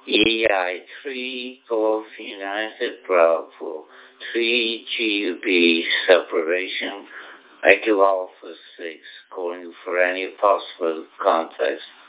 EI3 Golf United Bravo 3 GUB separation. Echo Alpha 6 calling for any possible context